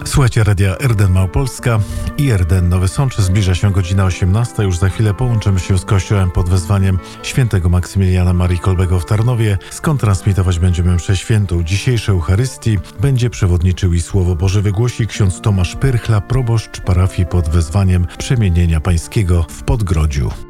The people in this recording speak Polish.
Słuchajcie radia RDN Małopolska i RDN Nowy Sącz. Zbliża się godzina 18. Już za chwilę połączymy się z kościołem pod wezwaniem świętego Maksymiliana Marii Kolbego w Tarnowie, skąd transmitować będziemy mszę świętą. Dzisiejszej Eucharystii będzie przewodniczył i Słowo Boże wygłosi ksiądz Tomasz Pyrchla, proboszcz parafii pod wezwaniem Przemienienia Pańskiego w Podgrodziu.